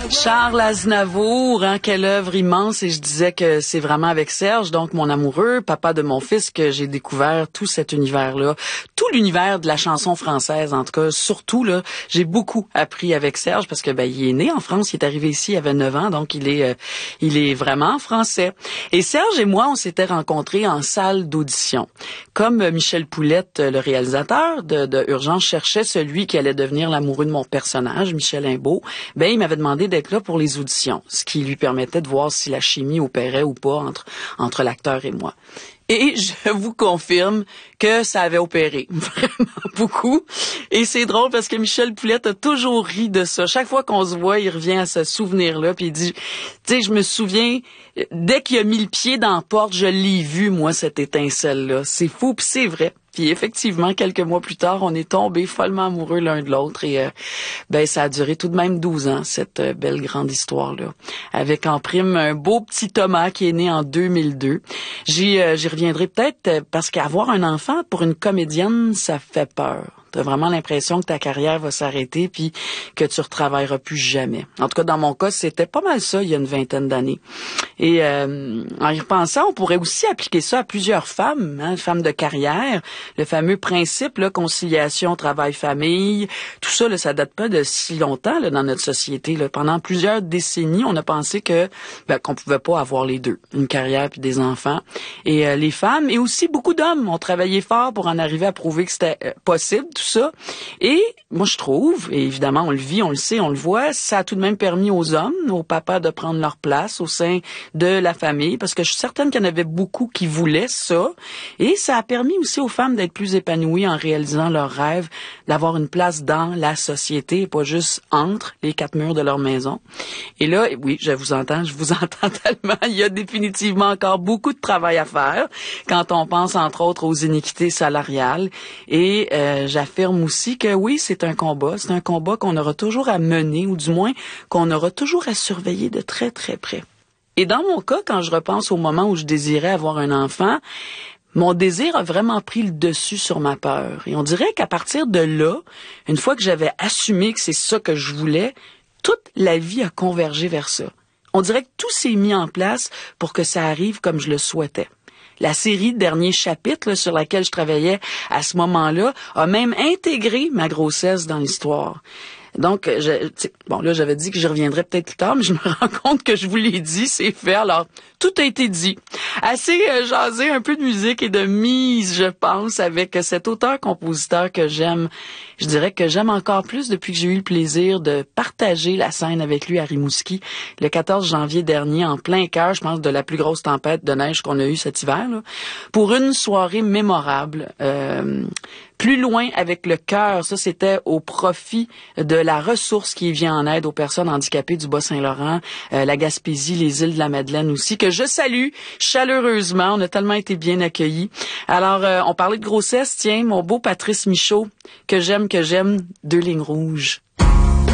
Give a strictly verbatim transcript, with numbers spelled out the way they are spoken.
Charles Aznavour, hein, quelle œuvre immense, et je disais que c'est vraiment avec Serge, donc mon amoureux, papa de mon fils, que j'ai découvert tout cet univers-là, tout l'univers de la chanson française, en tout cas, surtout, là, j'ai beaucoup appris avec Serge, parce que, ben, il est né en France, il est arrivé ici, il avait neuf ans, donc il est, euh, il est vraiment français. Et Serge et moi, on s'était rencontrés en salle d'audition. Comme Michel Poulette, le réalisateur de, de Urgence, cherchait celui qui allait devenir l'amoureux de mon personnage, Michel Imbeau, ben, il m'avait demandé d'être là pour les auditions, ce qui lui permettait de voir si la chimie opérait ou pas entre, entre l'acteur et moi. Et je vous confirme que ça avait opéré vraiment beaucoup. Et c'est drôle parce que Michel Poulette a toujours ri de ça. Chaque fois qu'on se voit, il revient à ce souvenir-là, puis il dit, tu sais, je me souviens, dès qu'il a mis le pied dans la porte, je l'ai vu, moi, cette étincelle-là. C'est fou, puis c'est vrai. Puis effectivement, quelques mois plus tard, on est tombés follement amoureux l'un de l'autre et euh, ben ça a duré tout de même douze ans, cette euh, belle grande histoire-là. Avec en prime un beau petit Thomas qui est né en deux mille deux. J'y, euh, j'y reviendrai peut-être euh, parce qu'avoir un enfant pour une comédienne, ça fait peur. T'as vraiment l'impression que ta carrière va s'arrêter puis que tu retravailleras plus jamais. En tout cas, dans mon cas, c'était pas mal ça il y a une vingtaine d'années. Et euh, en y repensant, on pourrait aussi appliquer ça à plusieurs femmes, hein, femmes de carrière. Le fameux principe, là, conciliation, travail-famille, tout ça, là, ça date pas de si longtemps là, dans notre société. Là. Pendant plusieurs décennies, on a pensé que ben, qu'on pouvait pas avoir les deux, une carrière puis des enfants. Et euh, les femmes, et aussi beaucoup d'hommes, ont travaillé fort pour en arriver à prouver que c'était euh, possible, tout ça. Et moi, je trouve, et évidemment, on le vit, on le sait, on le voit, ça a tout de même permis aux hommes, aux papas de prendre leur place au sein de la famille, parce que je suis certaine qu'il y en avait beaucoup qui voulaient ça. Et ça a permis aussi aux femmes d'être plus épanouies en réalisant leurs rêves, d'avoir une place dans la société et pas juste entre les quatre murs de leur maison. Et là, oui, je vous entends, je vous entends tellement. Il y a définitivement encore beaucoup de travail à faire quand on pense, entre autres, aux inéquités salariales. Et euh, j'affirme aussi que oui, c'est un combat. C'est un combat qu'on aura toujours à mener, ou du moins qu'on aura toujours à surveiller de très, très près. Et dans mon cas, quand je repense au moment où je désirais avoir un enfant, mon désir a vraiment pris le dessus sur ma peur. Et on dirait qu'à partir de là, une fois que j'avais assumé que c'est ça que je voulais, toute la vie a convergé vers ça. On dirait que tout s'est mis en place pour que ça arrive comme je le souhaitais. La série de derniers chapitres là, sur laquelle je travaillais à ce moment-là a même intégré ma grossesse dans l'histoire. Donc, je, bon, là, j'avais dit que je reviendrais peut-être plus tard, mais je me rends compte que je vous l'ai dit, c'est fait. Alors, tout a été dit. Assez euh, jasé, un peu de musique et de mise, je pense, avec cet auteur-compositeur que j'aime. Je dirais que j'aime encore plus depuis que j'ai eu le plaisir de partager la scène avec lui à Rimouski le quatorze janvier dernier, en plein cœur, je pense, de la plus grosse tempête de neige qu'on a eue cet hiver, là, pour une soirée mémorable. Euh, Plus loin avec le cœur, ça c'était au profit de la ressource qui vient en aide aux personnes handicapées du Bas-Saint-Laurent, euh, la Gaspésie, les îles de la Madeleine aussi, que je salue chaleureusement. On a tellement été bien accueillis. Alors, euh, on parlait de grossesse, tiens, mon beau Patrice Michaud, que j'aime, que j'aime, deux lignes rouges.